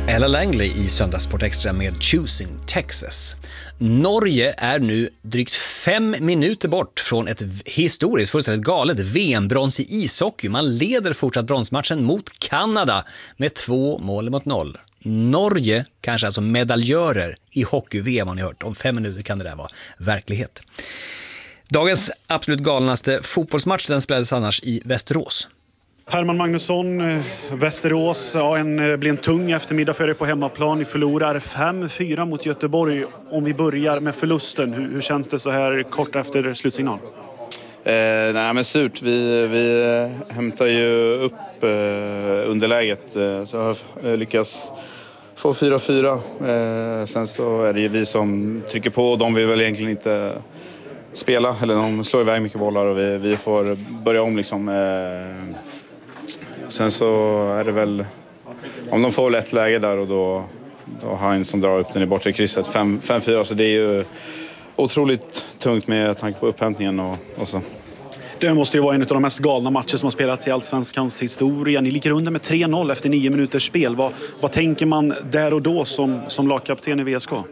Ella Langley i Söndagssport Extra med Choosing Texas. Norge är nu drygt 5 minuter bort från ett historiskt fullständigt galet VM-brons i ishockey. Man leder fortsatt bronsmatchen mot Kanada med 2-0. Norge kanske alltså medaljörer i hockey-VM har ni hört. Om 5 minuter kan det där vara verklighet. Dagens absolut galnaste fotbollsmatch den spelades annars i Västerås. Herman Magnusson, Västerås, blir en tung eftermiddag för er på hemmaplan. Ni förlorar 5-4 mot Göteborg. Om vi börjar med förlusten, hur känns det så här kort efter slutsignal? Nej men surt, vi hämtar ju upp underläget så jag lyckas få 4-4. Sen så är det ju vi som trycker på och de vill väl egentligen inte spela. Eller de slår iväg mycket bollar och vi får börja om liksom. Sen så är det väl, om de får lätt läge där och då har en som drar upp den i bortre krysset 5-4, så det är ju otroligt tungt med tanke på upphämtningen och så. Det måste ju vara en av de mest galna matcher som har spelats i Allsvenskans historia. Ni ligger under med 3-0 efter 9 minuters spel. Vad tänker man där och då som lagkapten i VSK?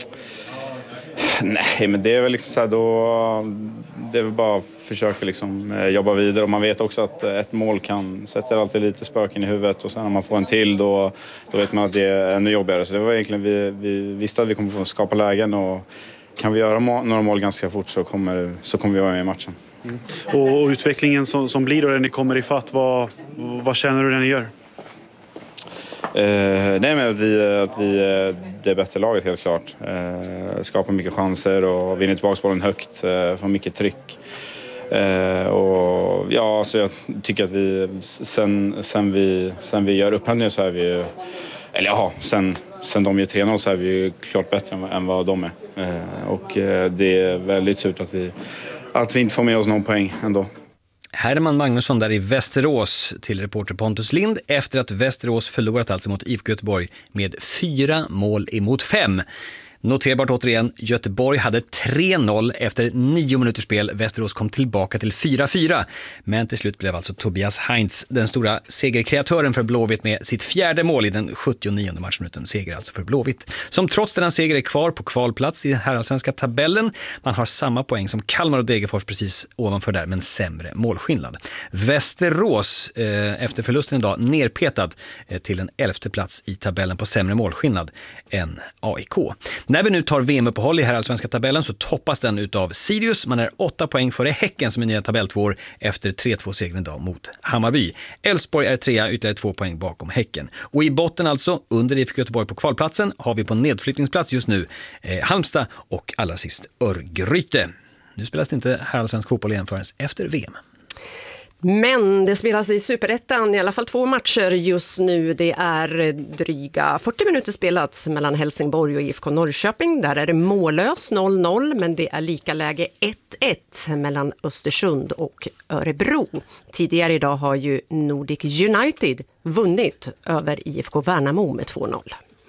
Nej, men det är väl liksom så här, då det är väl bara att försöka liksom jobba vidare, och man vet också att ett mål sätter alltid lite spöken i huvudet, och sen när man får en till då vet man att det är ännu jobbigare. Så det var egentligen vi visste att vi kommer få skapa lägen, och kan vi göra några mål ganska fort så kommer vi vara med i matchen. Och utvecklingen som blir då när ni kommer ifatt, vad känner du när ni gör? Nej, men att vi det är bättre laget helt klart. Skapar mycket chanser och vinner tillbaka bollen högt, får mycket tryck. Och ja, så jag tycker att vi sen vi gör upphämningen så är vi, eller ja, sen de gör 3-0 så är vi ju klart bättre än vad de är. Och det är väldigt surt att vi inte får med oss någon poäng ändå. Herman Magnusson där i Västerås till reporter Pontus Lind efter att Västerås förlorat alltså mot IFK Göteborg med 4-5. Noterbart återigen, Göteborg hade 3-0 efter 9 minuters spel. Västerås kom tillbaka till 4-4. Men till slut blev alltså Tobias Heinz den stora segerkreatören för Blåvitt med sitt 4:e mål i den 79:e matchminuten. Seger alltså för Blåvitt, som trots denna seger är kvar på kvalplats i den herrallsvenska tabellen. Man har samma poäng som Kalmar och Degerfors precis ovanför där, men sämre målskillnad. Västerås efter förlusten idag nerpetad till en 11:e plats i tabellen på sämre målskillnad än AIK. När vi nu tar VM-uppehåll i herrallsvenska tabellen så toppas den utav Sirius. Man är 8 poäng före Häcken som är nya tabelltvåor efter 3-2-segern idag mot Hammarby. Elfsborg är 3, ytterligare 2 poäng bakom Häcken. Och i botten alltså, under IFK Göteborg på kvalplatsen, har vi på nedflyttningsplats just nu Halmstad och allra sist Örgryte. Nu spelas det inte herrallsvensk fotboll igen förrän efter VM. Men det spelas i Superettan i alla fall 2 matcher just nu. Det är dryga 40 minuter spelats mellan Helsingborg och IFK Norrköping. Där är det mållös 0-0, men det är lika läge 1-1 mellan Östersund och Örebro. Tidigare idag har ju Nordic United vunnit över IFK Värnamo med 2-0.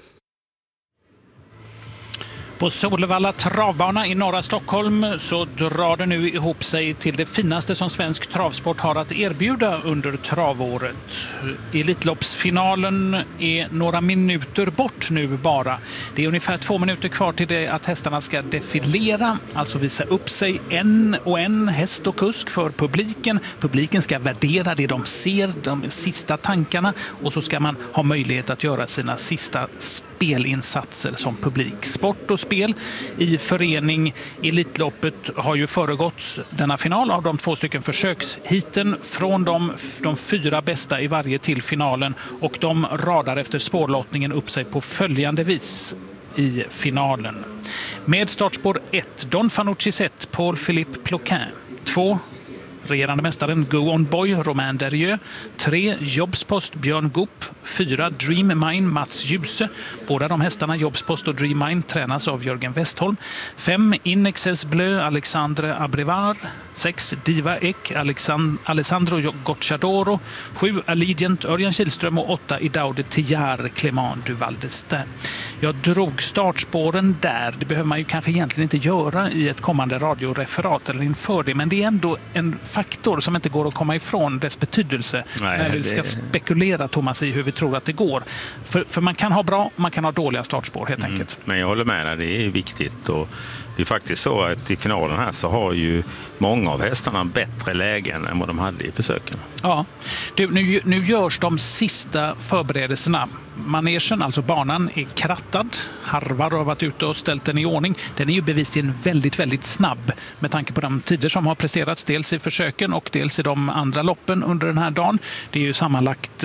På Solvalla travbana i norra Stockholm så drar det nu ihop sig till det finaste som svensk travsport har att erbjuda under travåret. Elitloppsfinalen är några minuter bort nu bara. Det är ungefär 2 minuter kvar till det att hästarna ska defilera, alltså visa upp sig en och en häst och kusk för publiken. Publiken ska värdera det de ser, de sista tankarna, och så ska man ha möjlighet att göra sina sista spelinsatser som publik. Sport och spel i förening. Elitloppet har ju föregått denna final av de 2 stycken försökshiten från de 4 bästa i varje till finalen, och de radar efter spårlottningen upp sig på följande vis i finalen. Med startspår 1 Don Fanucci Zet, Paul-Philippe Ploquin. 2 regerande mästaren Go On Boy, Romain Derrieux. 3 Jobspost, Björn Goop. 4 Dream Mine, Mats Djuse. Båda de hästarna, Jobspost och Dream Mine, tränas av Jörgen Westholm. 5 Inexes Bleu, Alexandre Abrevar. 6 Diva Ek, Alessandro Gocciadoro. 7 Allegiant, Örjan Kihlström, och 8 Idaude Tillar, Clément Duval d'Estaing. Jag drog startspåren där. Det behöver man ju kanske egentligen inte göra i ett kommande radioreferat eller inför det. Men det är ändå en faktor som inte går att komma ifrån dess betydelse. Nej, när vi ska spekulera, Thomas, i hur vi tror att det går. För man kan ha bra, man kan ha dåliga startspår helt enkelt. Men jag håller med dig, det är viktigt. Och det är faktiskt så att i finalen här så har ju många av hästarna bättre lägen än vad de hade i försöken. Ja, nu görs de sista förberedelserna. Manegen, alltså banan, är krattad. Harvar har varit ute och ställt den i ordning. Den är ju bevisligen väldigt, väldigt snabb med tanke på de tider som har presterats dels i försöken och dels i de andra loppen under den här dagen. Det är ju sammanlagt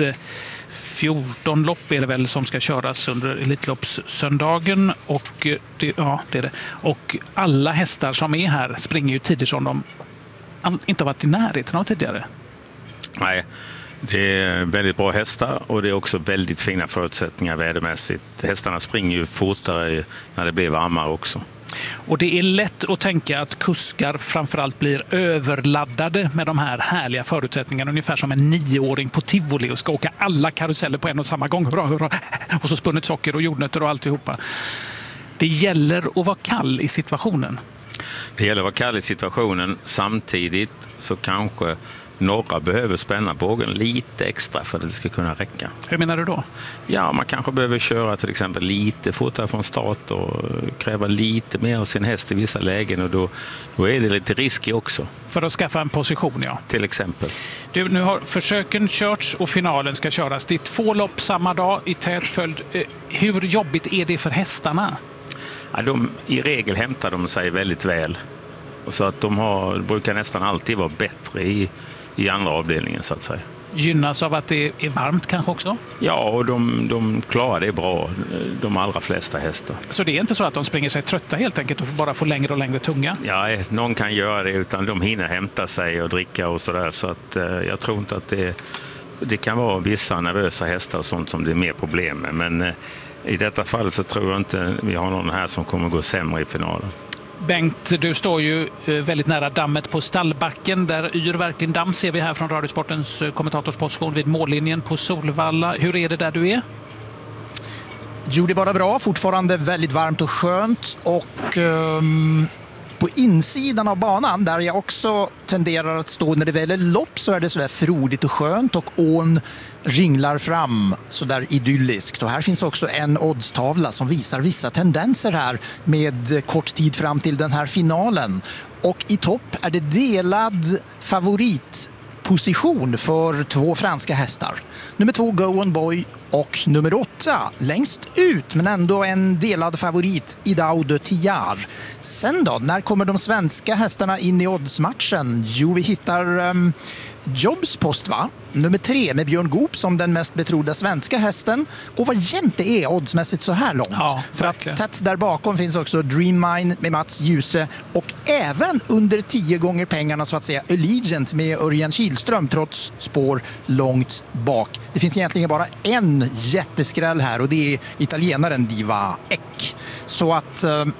14 lopp är det väl som ska köras under Elitloppssöndagen och det är det. Och alla hästar som är här springer ju tider som de inte har varit i närheten av tidigare. Nej, det är väldigt bra hästar och det är också väldigt fina förutsättningar vädermässigt. Hästarna springer ju fortare när det blir varmare också. Och det är lätt att tänka att kuskar framförallt blir överladdade med de här härliga förutsättningarna. Ungefär som en 9-åring på tivoli och ska åka alla karuseller på en och samma gång. Hurra, hurra. Och så spunnet socker och jordnötter och alltihopa. Det gäller att vara kall i situationen. Det gäller att vara kall i situationen. Samtidigt så kanske några behöver spänna bågen lite extra för att det ska kunna räcka. Hur menar du då? Ja, man kanske behöver köra till exempel lite fortare från start och kräva lite mer av sin häst i vissa lägen och då är det lite riskigt också. För att skaffa en position, ja. Till exempel. Du, nu har försöken körts och finalen ska köras. Det är 2 lopp samma dag i tät följd. Hur jobbigt är det för hästarna? Ja, i regel hämtar de sig väldigt väl. Så att brukar nästan alltid vara bättre i andra avdelningen så att säga. Gynnas av att det är varmt kanske också? Ja, och de klarar det bra, de allra flesta hästar. Så det är inte så att de springer sig trötta helt enkelt och bara får längre och längre tunga? Ja, någon kan göra det utan de hinner hämta sig och dricka och sådär. Så att jag tror inte att det kan vara vissa nervösa hästar och sånt som det är mer problem med. Men i detta fall så tror jag inte vi har någon här som kommer gå sämre i finalen. Bengt, du står ju väldigt nära dammet på stallbacken. Där yr verkligen damm ser vi här från Radiosportens kommentatorsposition vid mållinjen på Solvalla. Hur är det där du är? Jo, det är bara bra. Fortfarande väldigt varmt och skönt. Och på insidan av banan, där jag också tenderar att stå när det väl är lopp, så är det sådär frodigt och skönt. Och ån ringlar fram sådär idylliskt. Och här finns också en oddstavla som visar vissa tendenser här med kort tid fram till den här finalen. Och i topp är det delad favoritposition för 2 franska hästar. Nummer 2 Go On Boy och nummer 8 längst ut, men ändå en delad favorit, Idao de Tillard. Sen då, när kommer de svenska hästarna in i oddsmatchen? Jo, vi hittar Jobs Post, va? Nummer 3 med Björn Goop som den mest betrodda svenska hästen. Och vad jämnt det är oddsmässigt så här långt. Ja, för att tätt där bakom finns också Dream Mine med Mats Djuse och även under 10 gånger pengarna så att säga Allegiant med Örjan Kihlström trots spår långt bak. Det finns egentligen bara en jätteskräll här och det är italienaren Diva Eck. Så att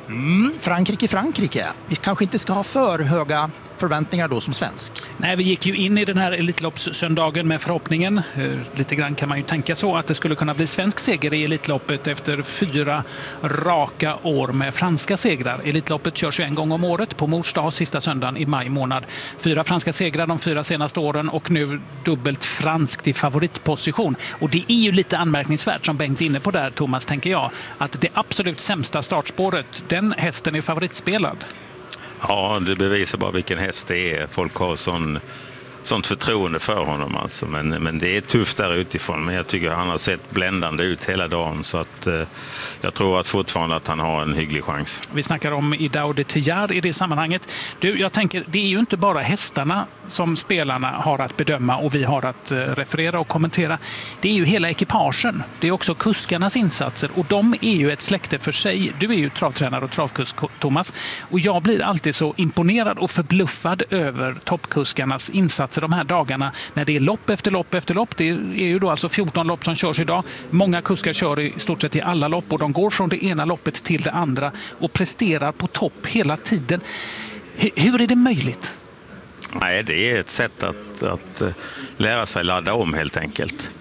Frankrike. Vi kanske inte ska ha för höga förväntningar då som svensk. Nej, vi gick ju in i den här Elitloppssöndagen med förhoppningen, lite grann kan man ju tänka så, att det skulle kunna bli svensk seger i Elitloppet efter 4 raka år med franska segrar. Elitloppet körs ju en gång om året på Mors dag, sista söndagen i maj månad. 4 franska segrar de 4 senaste åren och nu dubbelt franskt i favoritposition. Och det är ju lite anmärkningsvärt, som Bengt är inne på där, Thomas, tänker jag, att det absolut sämsta startspåret, den hästen är favoritspelad. Ja, det bevisar bara vilken häst det är. Folk har sånt förtroende för honom alltså. Men det är tufft där utifrån. Men jag tycker han har sett bländande ut hela dagen. Så att jag tror att fortfarande att han har en hygglig chans. Vi snackar om Idao de Tillard i det sammanhanget. Du, jag tänker, det är ju inte bara hästarna som spelarna har att bedöma och vi har att referera och kommentera. Det är ju hela ekipagen. Det är också kuskarnas insatser och de är ju ett släkte för sig. Du är ju travtränare och travkusk, Thomas. Och jag blir alltid så imponerad och förbluffad över toppkuskarnas insatser de här dagarna när det är lopp efter lopp efter lopp. Det är ju då alltså 14 lopp som körs idag. Många kuskar kör i stort sett i alla lopp och de går från det ena loppet till det andra och presterar på topp hela tiden. Hur är det möjligt? Nej, det är ett sätt att lära sig ladda om helt enkelt.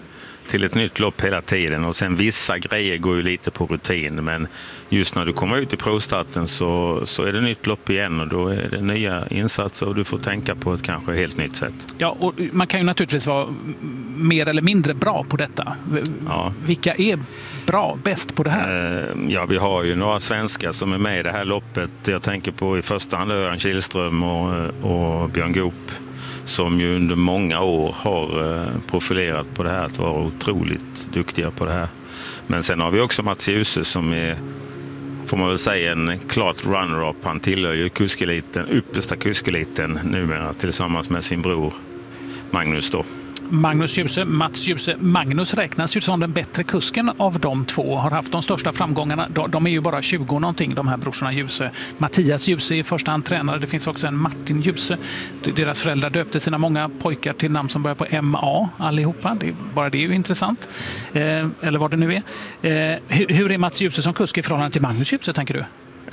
till ett nytt lopp hela tiden och sen vissa grejer går ju lite på rutin, men just när du kommer ut i provstarten så är det nytt lopp igen och då är det nya insatser och du får tänka på ett kanske helt nytt sätt. Ja, och man kan ju naturligtvis vara mer eller mindre bra på detta. Ja. Vilka är bäst på det här? Ja, vi har ju några svenskar som är med i det här loppet. Jag tänker på i första hand Örjan Kihlström och Björn Goop, som ju under många år har profilerat på det här, att vara otroligt duktiga på det här. Men sen har vi också Mats Djuse som är, får man väl säga, en klart runner-up. Han tillhör ju kuskeliten, yppersta kuskeliten numera tillsammans med sin bror Magnus då. Magnus Djuse, Mats Djuse. Magnus räknas ju som den bättre kusken av de två. Har haft de största framgångarna. De är ju bara 20 någonting, de här brorsorna Djuse. Mattias Djuse är i första hand tränare. Det finns också en Martin Djuse. Deras föräldrar döpte sina många pojkar till namn som börjar på MA allihopa. Bara det är ju intressant. Eller vad det nu är. Hur är Mats Djuse som kusk i förhållande till Magnus Djuse, tänker du?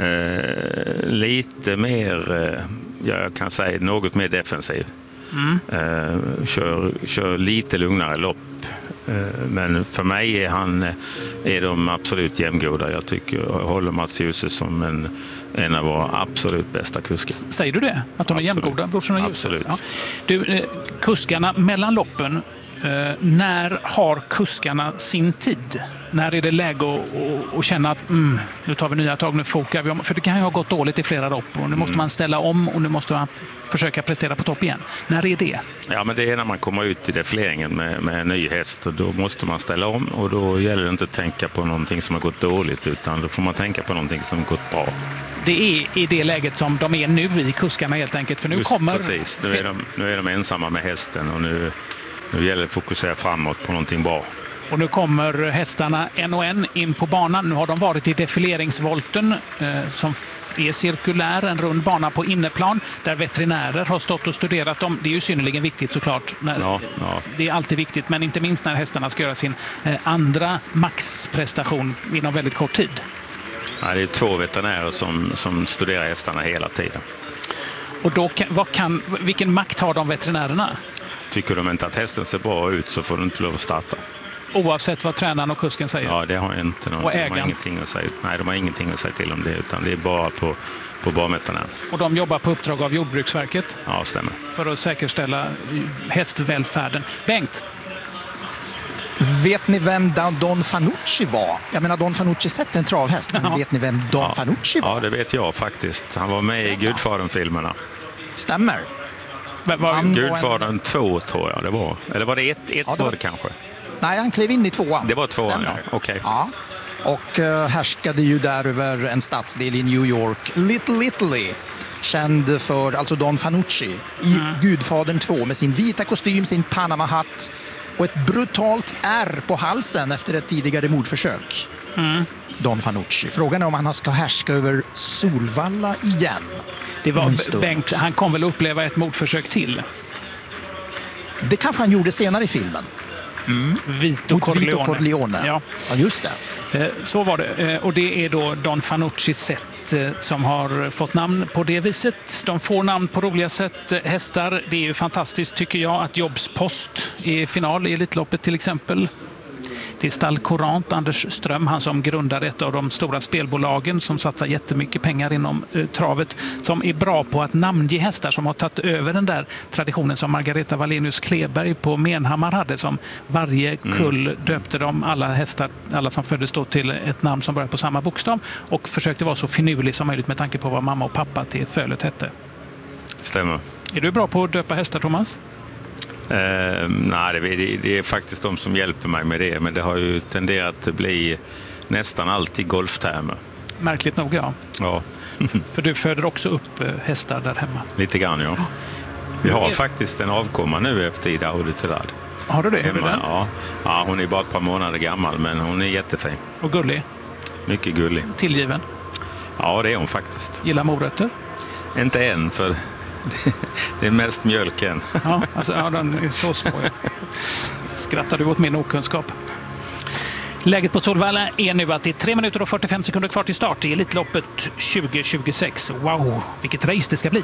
Lite mer, jag kan säga något mer defensiv. Kör lite lugnare lopp. Men för mig är de absolut jämngoda. Jag håller Mats Djuse som en av våra absolut bästa kuskar. Säger du det? Att de är jämngoda, brorsorna Djuse? Absolut. Ja. Du, kuskarna mellan loppen, när har kuskarna sin tid? När är det läge att känna att nu tar vi nya tag, nu fokar vi om? För det kan ju ha gått dåligt i flera lopp och nu måste man ställa om och nu måste man försöka prestera på topp igen. När är det? Ja, men det är när man kommer ut i defileringen med en ny häst, och då måste man ställa om och då gäller det inte att tänka på någonting som har gått dåligt, utan då får man tänka på någonting som har gått bra. Det är i det läget som de är nu i kuskarna helt enkelt, för nu just kommer... Precis, nu är de ensamma med hästen och nu gäller det att fokusera framåt på någonting bra. Och nu kommer hästarna en och en in på banan. Nu har de varit i defileringsvolten som är cirkulär, en rund bana på inneplan där veterinärer har stått och studerat dem. Det är ju synnerligen viktigt såklart. Ja. Det är alltid viktigt, men inte minst när hästarna ska göra sin andra maxprestation inom väldigt kort tid. Ja, det är 2 veterinärer som studerar hästarna hela tiden. Och då vilken makt har de veterinärerna? Tycker de inte att hästen ser bra ut så får du inte lov att starta. Oavsett vad tränaren och kusken säger? Ja, det har inte de. Och ägaren? De har ingenting att säga. Nej, de har ingenting att säga till om det, utan det är bara på banveterinären. Och de jobbar på uppdrag av Jordbruksverket? Ja, stämmer. För att säkerställa hästvälfärden. Bengt? Vet ni vem Don Fanucci var? Jag menar, Don Fanucci sett en travhäst, men vet ni vem Don Fanucci var? Ja, det vet jag faktiskt. Han var med i Gudfadern-filmerna. Stämmer. Gudfadern 2 tror jag det var. Eller var det ett var det kanske? Nej, han klev in i 2:an. Det var 2:an, ja. Okej. Ja. Och härskade ju där över en stadsdel i New York, Little Italy. Känd för alltså Don Fanucci i Gudfadern 2 med sin vita kostym, sin Panama-hatt och ett brutalt ärr på halsen efter ett tidigare mordförsök. Don Fanucci. Frågan är om han ska härska över Solvalla igen. Det var Bengt, han kom väl uppleva ett mordförsök till? Det kanske han gjorde senare i filmen. Vito Corleone. Ja, just det. Så var det. Och det är då Don Fanuccis sätt som har fått namn på det viset. De får namn på roliga sätt. Hästar, det är ju fantastiskt tycker jag att Jobs Post är final i Elitloppet till exempel. Det är Stall Courant, Anders Ström, han som grundar ett av de stora spelbolagen som satsar jättemycket pengar inom travet, som är bra på att namnge hästar, som har tagit över den där traditionen som Margareta Wallenius Kleberg på Menhammar hade, som varje kull döpte de alla hästar, alla som föddes då, till ett namn som började på samma bokstav och försökte vara så finurlig som möjligt med tanke på vad mamma och pappa till fölet hette. Stämmer. Är du bra på att döpa hästar, Thomas? Nej, det är faktiskt de som hjälper mig med det, men det har ju tenderat att bli nästan alltid golftermer. Märkligt nog, ja. För du föder också upp hästar där hemma. Lite grann, ja. Vi har faktiskt en avkomma nu efter Ida Auditellad. Har du det? Hemma, ja, hon är bara ett par månader gammal, men hon är jättefin. Och gullig? Mycket gullig. Tillgiven? Ja, det är hon faktiskt. Gillar morötter? Inte än, för det är mest mjölken. Ja, alltså, den är så små. Skrattar du åt min okunskap? Läget på Solvalla är nu att det är 3 minuter och 45 sekunder kvar till start i Elitloppet 2026. Wow, vilket race det ska bli.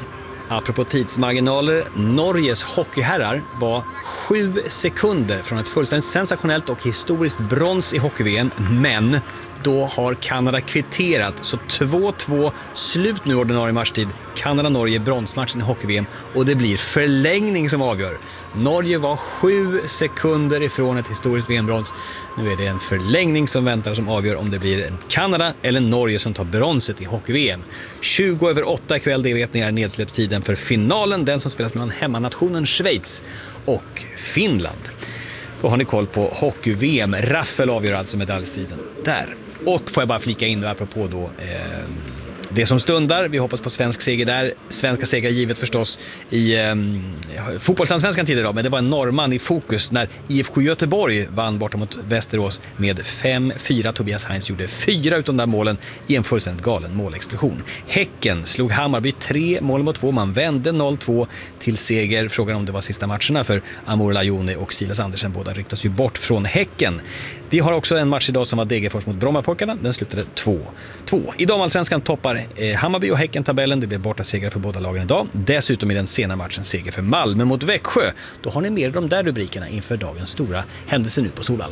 Apropå tidsmarginaler, Norges hockeyherrar var 7 sekunder från ett fullständigt sensationellt och historiskt brons i hockey-VM, men då har Kanada kvitterat, så 2-2, slut nu ordinarie matchtid. Kanada-Norge bronsmatchen i hockey-VM och det blir förlängning som avgör. Norge var 7 sekunder ifrån ett historiskt VM-brons. Nu är det en förlängning som väntar som avgör om det blir Kanada eller Norge som tar bronset i hockey-VM. 20:08 ikväll, det vet ni, är nedsläppstiden för finalen, den som spelas mellan hemmanationen Schweiz och Finland. Då har ni koll på hockey-VM. Raffel avgör alltså medaljstriden där. Och får jag bara flika in då, apropå då det som stundar. Vi hoppas på svensk seger där. Svenska segrar givet förstås i fotbollsallsvenskan tidigare, men det var en norrman i fokus när IFK Göteborg vann borta mot Västerås med 5-4. Tobias Heinz gjorde 4 utav de där målen i en fullständigt galen målexplosion. Häcken slog Hammarby 3-2. Man vände 0-2 till seger. Frågan om det var sista matcherna för Amor Lajoni och Silas Andersen. Båda ryktas ju bort från Häcken. Vi har också en match idag som var Degerfors mot Brommapojkarna. Den slutade 2-2. I damallsvenskan toppar Hammarby och Häcken tabellen. Det blir borta segrar för båda lagen idag. Dessutom i den sena matchen seger för Malmö mot Växjö. Då har ni mer de där rubrikerna inför dagens stora händelse nu på Solvalla.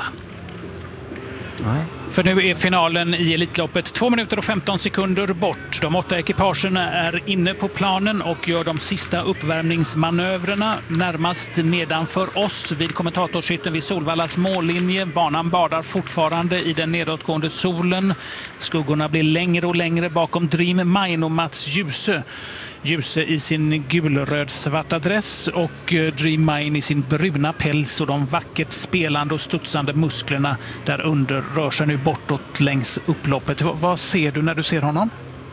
Nej. För nu är finalen i Elitloppet 2 minuter och 15 sekunder bort. De 8 ekipagerna är inne på planen och gör de sista uppvärmningsmanövrerna närmast nedanför oss vid kommentatorshytten vid Solvallas mållinje. Banan badar fortfarande i den nedåtgående solen. Skuggorna blir längre och längre bakom Dream Mine och Mats Djuse. Djuse i sin gulröd-svarta dress och Dream Mine i sin bruna päls och de vackert spelande och studsande musklerna där under rör sig nu bortåt längs upploppet. Vad ser du när du ser honom?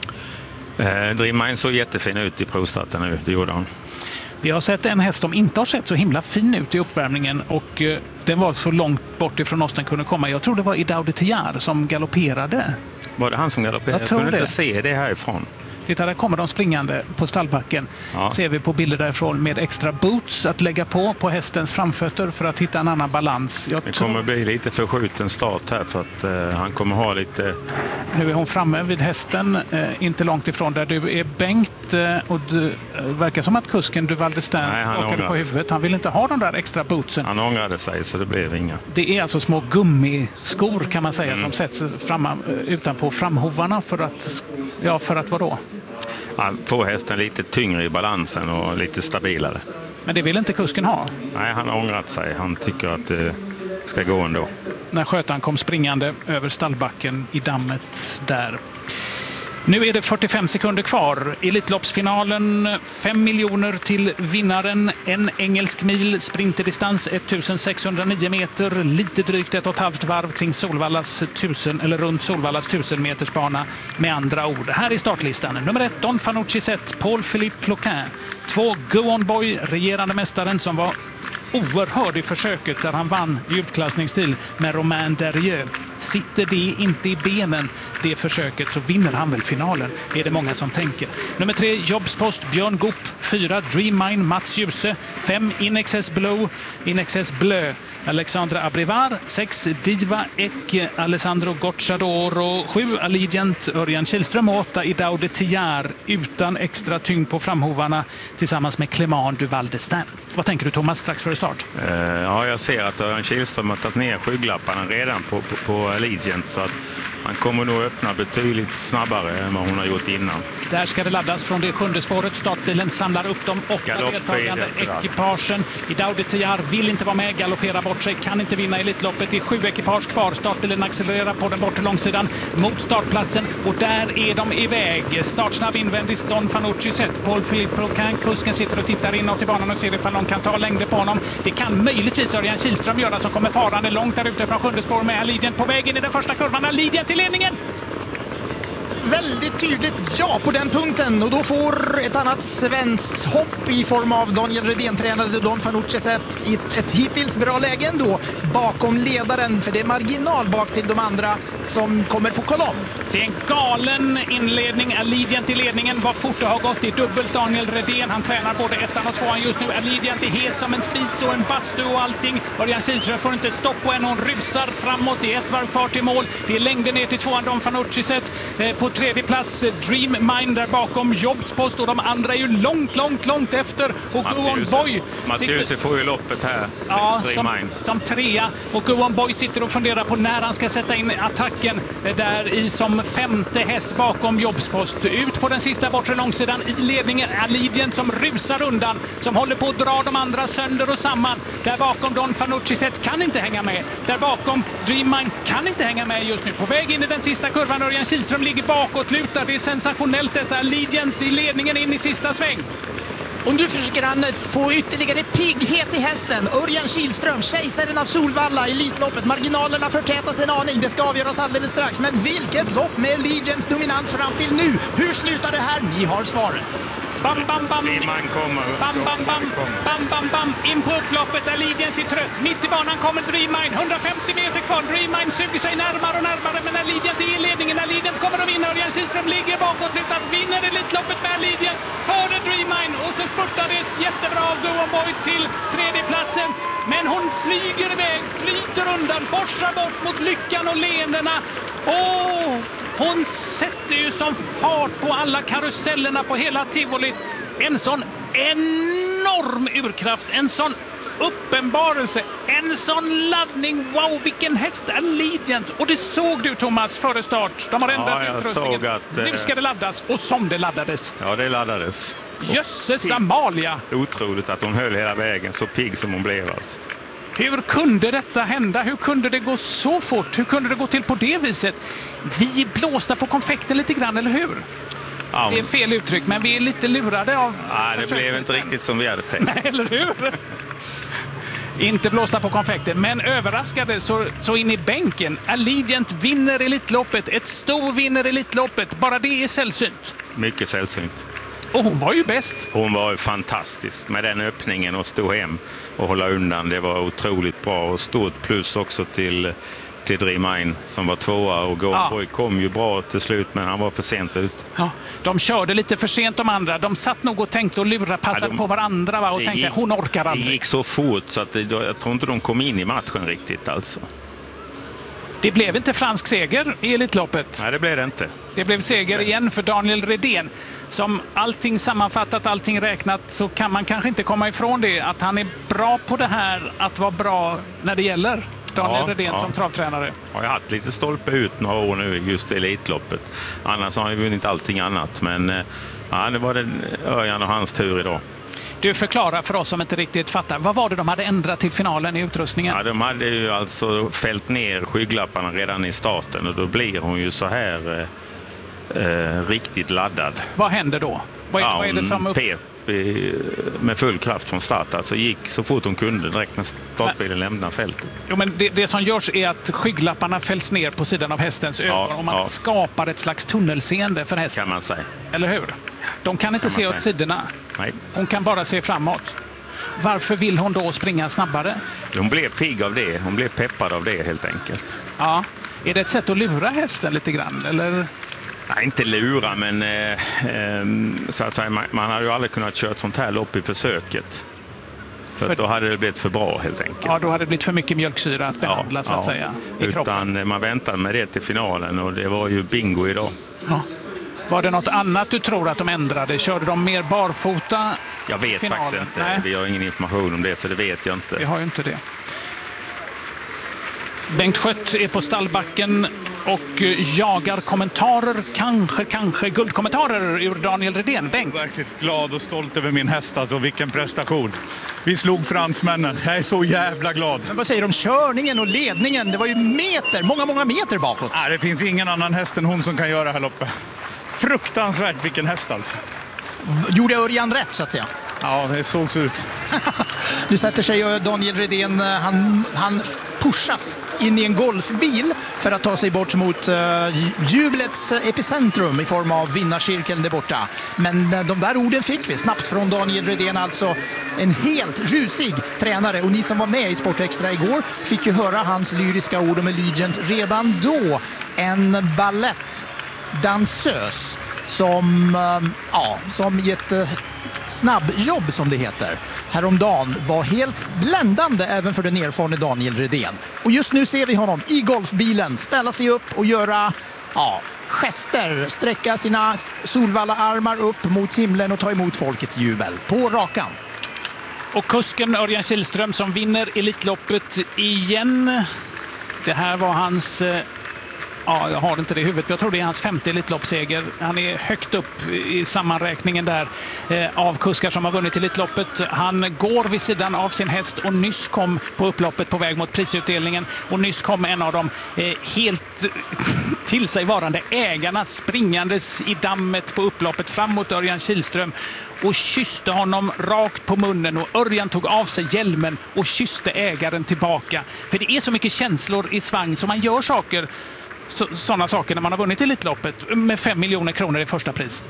Dream Mine såg jättefin ut i provstarten nu, det gjorde han. Vi har sett en häst som inte har sett så himla fin ut i uppvärmningen och den var så långt bort ifrån oss den kunde komma. Jag tror det var Idaho de Tiar som galopperade. Var det han som galopperade? Jag kunde inte se det härifrån. Titta, där kommer de springande på stallbacken. Ja. Ser vi på bilder därifrån med extra boots att lägga på hästens framfötter för att hitta en annan balans. Det kommer bli lite förskjuten start här för att han kommer ha lite... Nu är hon framme vid hästen, inte långt ifrån där du är Bengt och det verkar som att kusken Duval de Stern skakade på huvudet. Han vill inte ha de där extra bootsen. Han ångrade sig så det blev inga. Det är alltså små gummiskor kan man säga som sätts utanpå framhovarna för att vadå? Han får hästen lite tyngre i balansen och lite stabilare. Men det vill inte kusken ha? Nej, han har ångrat sig. Han tycker att det ska gå ändå. När skötaren kom springande över stallbacken i dammet där. Nu är det 45 sekunder kvar. Elitloppsfinalen, 5 miljoner till vinnaren. En engelsk mil, sprinterdistans 1609 meter. Lite drygt 1,5 varv kring Solvallas runt Solvallas 1000 meters bana. Med andra ord, här är startlistan. Nummer 1, Don Fanucci Zet, Paul-Philippe Ploquin. 2, Go On Boy, regerande mästaren som var oerhörd i försöket där han vann i utklassningsstil med Romain Derrieux. Sitter det inte i benen, det försöket, så vinner han väl finalen, är det många som tänker. Nummer 3, Jobspost, Björn Goop. 4, Dream Mine, Mats Djuse. 5, In Excess Bleu, Alexandra Abrivar. 6, Diva Ek, Alessandro Gocciadoro. 7, Allegiant, Örjan Kihlström. 8, Idaho de Tiar utan extra tyngd på framhovarna tillsammans med Clément Duval de Stern. Vad tänker du, Thomas, strax före start? Ja, jag ser att Örjan Kihlström har tagit ner skygglapparna redan på Allegiant, så att han kommer nog öppna betydligt snabbare än vad hon har gjort innan. Där ska det laddas från det 7:e spåret. Startbilen samlar upp de 8 deltagande ekipagen. Idaho de Tiar vill inte vara med, galopperar bort sig, kan inte vinna Elitloppet. Det är 7 ekipage kvar. Startbilen accelererar på den bortre långsidan mot startplatsen och där är de iväg. Startsnabb invändigt, Don Fanucci Zet. Paul-Philippe Ploquin, kusken sitter och tittar inåt i banan och ser ifall någon kan ta längre på honom. Det kan möjligtvis Örjan Kihlström göra som kommer farande långt där ute från 7:e spår med Allegiant på väg in i den första kurvan. Allegiant till ledningen! Väldigt tydligt ja på den punkten och då får ett annat svenskt hopp i form av Daniel Redén-tränade Don Fanucci Zet i ett hittills bra läge ändå bakom ledaren, för det är marginal bak till de andra som kommer på kolonn. Det är en galen inledning. Allegiant i ledningen. Vad fort det har gått i dubbelt. Daniel Redén, han tränar både 1:an och 2:an just nu. Allegiant är het som en spis och en bastu och allting. Örjan Kihlström får inte stopp på en. Hon rusar framåt i ett varv kvar till mål. Det är längden ner till 2:an. Don Fanucci på tredje plats. Dream Mind där bakom Jobspost och de andra är ju långt efter. Och Guon Boy Mats Djuse får ju loppet här. Ja, som trea. Och Guon Boy sitter och funderar på när han ska sätta in attacken där i som femte häst bakom Jobspost. Ut på den sista bortre långsidan i ledningen. Allegiant som rusar undan, som håller på att dra de andra sönder och samman. Där bakom Don Fanucci kan inte hänga med. Där bakom Dream Mind kan inte hänga med just nu. På väg in i den sista kurvan. Örjan Kihlström ligger bakåt, lutar. Det är sensationellt detta. Allegiant i ledningen in i sista sväng. Och nu försöker han få ytterligare pigghet i hästen. Örjan Kihlström, kejsaren av Solvalla, Elitloppet. Marginalerna förtätas en aning. Det ska avgöras alldeles strax. Men vilket lopp med Allegiants dominans fram till nu. Hur slutar det här? Ni har svaret. Bam, bam, bam. Man kommer. Bam, bam, bam. Bam, bam, bam. In på upploppet. Allegiant är trött. Mitt i banan kommer Dream Mind. 150 meter kvar. Dream Mind suger sig närmare och närmare. Men Allegiant är i ledningen. Allegiant kommer att vinna. Örjan Kihlström ligger bakåt. Slutar vinner Elitloppet med Allegiant före Dream Mind. Och så spurtades jättebra av Guon Boy till tredje platsen. Men hon flyger iväg. Flyter undan. Forsar bort mot lyckan och leendena. Hon sätter ju som fart på alla karusellerna på hela tivolit. En sån enorm urkraft, en sån uppenbarelse, en sån laddning. Wow, vilken häst, Allegiant. Och det såg du, Thomas, före start. De har ändrat utrustningen. Såg att, nu ska det laddas, och som det laddades. Ja, det laddades. Jösses Amalia. Otroligt att hon höll hela vägen, så pigg som hon blev alltså. Hur kunde detta hända? Hur kunde det gå så fort? Hur kunde det gå till på det viset? Vi blåste på konfekten lite grann, eller hur? Ja, det är fel uttryck, men vi är lite lurade av... Nej, det blev inte riktigt som vi hade tänkt. Nej, eller hur? Inte blåsta på konfekten, men överraskade så in i bänken. Allegiant vinner Elitloppet. Ett stor vinner Elitloppet. Bara det är sällsynt. Mycket sällsynt. Och hon var ju bäst. Hon var ju fantastisk med den öppningen och stå hem och hålla undan. Det var otroligt bra, och stort plus också till Dream Mind som var tvåa, och Guon Boy kom ju bra till slut, men han var för sent ut. Ja, de körde lite för sent, de andra. De satt nog och tänkte och passade på varandra, va? Och tänkte hon orkar aldrig. Det gick så fort så att jag tror inte de kom in i matchen riktigt alltså. Det blev inte fransk seger i Elitloppet. Nej, det blev det inte. Det blev seger igen för Daniel Redén. Som allting sammanfattat, allting räknat, så kan man kanske inte komma ifrån det. Att han är bra på det här, att vara bra när det gäller. Daniel Redén som travtränare. Jag har haft lite stolpe ut några år nu just i Elitloppet. Annars har han ju vunnit allting annat. Men det var det Örjan och hans tur idag. Du, förklarar för oss som inte riktigt fattar. Vad var det de hade ändrat till finalen i utrustningen? Ja, de hade ju alltså fällt ner skygglapparna redan i starten, och då blir hon ju så här riktigt laddad. Vad händer då? Vad är det som pep med full kraft från start. Alltså gick så fort hon kunde direkt när startbilen lämnar fältet. Jo, men det som görs är att skygglapparna fälls ner på sidan av hästens ögon och man skapar ett slags tunnelseende för hästen. Kan man säga. Eller hur? De kan inte se åt sidorna. Nej. Hon kan bara se framåt. Varför vill hon då springa snabbare? Hon blev pigg av det. Hon blev peppad av det helt enkelt. Ja. Är det ett sätt att lura hästen lite grann? Eller? Nej, inte lura, men så att säga, man hade ju aldrig kunnat köra ett sånt här lopp i försöket. För då hade det blivit för bra helt enkelt. Ja, då hade det blivit för mycket mjölksyra att behandla så att säga i kroppen. Utan man väntade med det till finalen, och det var ju bingo idag. Ja. Var det något annat du tror att de ändrade? Körde de mer barfota? Jag vet faktiskt inte. Nej. Vi har ingen information om det, så det vet jag inte. Vi har ju inte det. Bengt Schött är på stallbacken och jagar kommentarer, kanske guldkommentarer ur Daniel Redén. Bengt? Jag är verkligen glad och stolt över min häst, alltså vilken prestation. Vi slog fransmännen, jag är så jävla glad. Men vad säger du om körningen och ledningen? Det var ju många meter bakåt. Nej, det finns ingen annan häst än hon som kan göra det här loppet. Fruktansvärt vilken häst alltså. Gjorde Örjan rätt så att säga? Ja, det såg ut. Nu sätter sig Daniel Redén, han pushas in i en golfbil för att ta sig bort mot jublets epicentrum i form av vinnarcirkeln där borta. Men de där orden fick vi snabbt från Daniel Redén, alltså en helt rusig tränare. Och ni som var med i Sportextra igår fick ju höra hans lyriska ord om Allegiant redan då. En ballett dansös som i ett snabbjobb som det heter häromdagen var helt bländande även för den erfarne Daniel Redén. Och just nu ser vi honom i golfbilen ställa sig upp och göra gester, sträcka sina Solvalla-armar upp mot himlen och ta emot folkets jubel på rakan. Och kusken Örjan Kihlström som vinner Elitloppet igen. Det här var hans... jag har inte det i huvudet, men jag tror det är hans 5:e Elitloppsseger. Han är högt upp i sammanräkningen där av kuskar som har vunnit Elitloppet. Han går vid sidan av sin häst och nyss kom på upploppet på väg mot prisutdelningen. Och nyss kom en av de helt till sig varande ägarna springandes i dammet på upploppet fram mot Örjan Kihlström och kysste honom rakt på munnen, och Örjan tog av sig hjälmen och kysste ägaren tillbaka. För det är så mycket känslor i svang som man gör saker, sådana saker när man har vunnit Elitloppet med 5 miljoner kronor i första pris.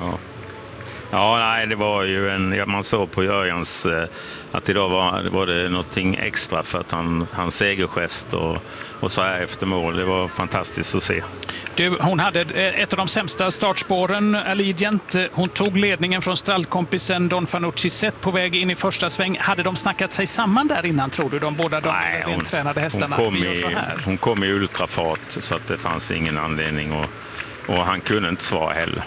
Nej, det var ju man såg på Örjans att idag var det någonting extra för att hans segergest och så här efter mål. Det var fantastiskt att se. Hon hade ett av de sämsta startspåren, Allegiant. Hon tog ledningen från stallkompisen Don Fanucci Zet på väg in i första sväng. Hade de snackat sig samman där innan, tror du? De båda tränade hästarna. Hon kom i ultrafart så att det fanns ingen anledning och han kunde inte svara heller.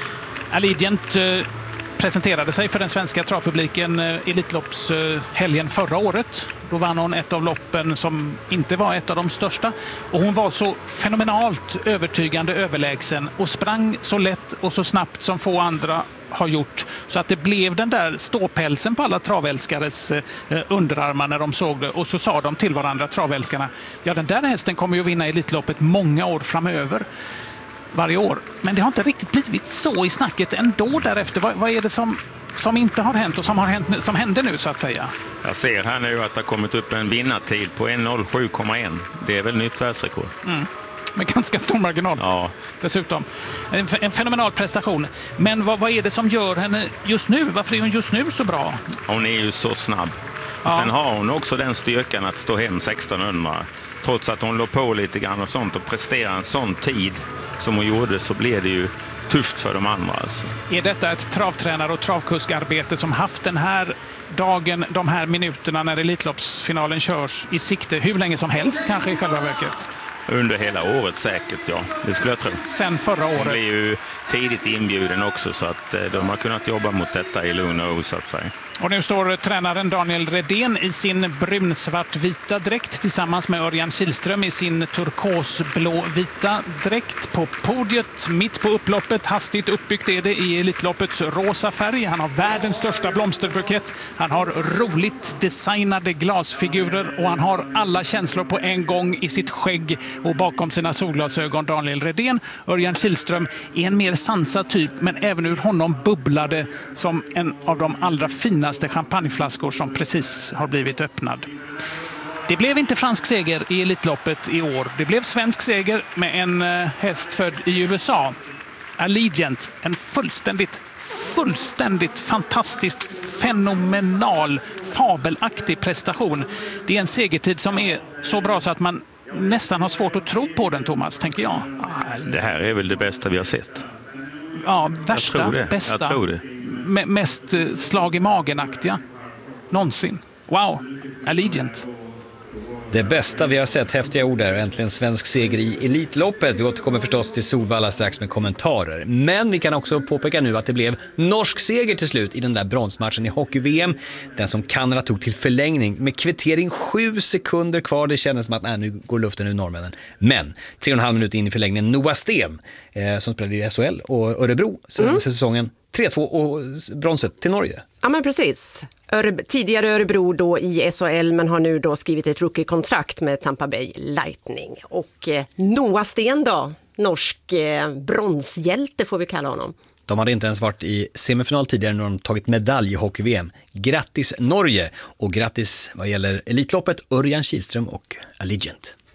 Allegiant presenterade sig för den svenska travpubliken Elitloppshelgen förra året. Då vann hon ett av loppen som inte var ett av de största. Och hon var så fenomenalt övertygande överlägsen och sprang så lätt och så snabbt som få andra har gjort. Så att det blev den där ståpälsen på alla travälskares underarmar när de såg det. Och så sa de till varandra, travälskarna, den där hästen kommer ju att vinna Elitloppet många år framöver. Varje år. Men det har inte riktigt blivit så i snacket ändå därefter. Vad är det som inte har hänt och som händer nu, så att säga? Jag ser här nu att det har kommit upp en vinnartid på 1:07,1. Det är väl nytt världsrekord. Med ganska stor marginal. Ja. Dessutom. En fenomenal prestation. Men vad är det som gör henne just nu? Varför är hon just nu så bra? Hon är ju så snabb. Ja. Sen har hon också den styrkan att stå hem 1600. Trots att hon låg på lite grann och sånt och presterar en sån tid som hon gjorde, så blev det ju tufft för de andra. Alltså. Är detta ett travtränare- och travkuskarbete som haft den här dagen, de här minuterna när Elitloppsfinalen körs i sikte hur länge som helst kanske i själva verket? Under hela året säkert, ja. Det skulle jag tro. Sen förra året. De blev ju tidigt inbjuden också, så att de har kunnat jobba mot detta i lugn och ro, så att säga. Och nu står tränaren Daniel Redén i sin brunsvartvita dräkt tillsammans med Örjan Kihlström i sin turkosblåvita dräkt på podiet mitt på upploppet. Hastigt uppbyggt är det i Elitloppets rosa färg. Han har världens största blomsterbukett. Han har roligt designade glasfigurer och han har alla känslor på en gång i sitt skägg och bakom sina solglasögon. Daniel Redén. Örjan Kihlström är en mer sansad typ, men även ur honom bubblade som en av de allra finaste champagneflaskor som precis har blivit öppnad. Det blev inte fransk seger i Elitloppet i år. Det blev svensk seger med en häst född i USA. Allegiant, en fullständigt fantastisk, fenomenal, fabelaktig prestation. Det är en segertid som är så bra så att man nästan har svårt att tro på den, Thomas, tänker jag. Det här är väl det bästa vi har sett. Ja, värsta, bästa. Jag tror det. Mest slag i magen-aktiga någonsin. Wow, Allegiant. Det bästa vi har sett, häftiga ord där, och äntligen svensk seger i Elitloppet. Vi återkommer förstås till Solvalla strax med kommentarer. Men vi kan också påpeka nu att det blev norsk seger till slut i den där bronsmatchen i hockey-VM. Den som Kanada tog till förlängning med kvittering 7 sekunder kvar. Det kändes som att nu går luften ur norrmännen. Men 3,5 minuter in i förlängningen, Noah Sten som spelade i SHL och Örebro senaste säsongen. 3-2 och bronset till Norge. Ja, men precis. Tidigare Örebro då i SHL, men har nu då skrivit ett rookie-kontrakt med Tampa Bay Lightning. Och Noah Sten då, norsk bronshjälte får vi kalla honom. De hade inte ens varit i semifinal tidigare när de tagit medalj i hockey-VM. Grattis Norge och grattis vad gäller Elitloppet, Örjan Kihlström och Allegiant.